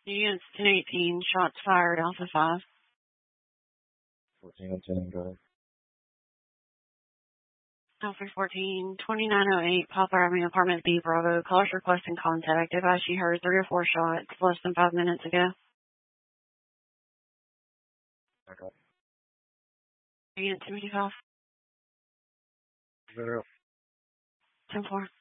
Units 1018, shots fired, Alpha 5. 14 on 10, go ahead. Alpha 14, 2908, Papa Avenue, Apartment B, Bravo. Callers requesting contact. Advise she heard 3 or 4 shots less than 5 minutes ago. Okay. Unit 285. 0. 10-4.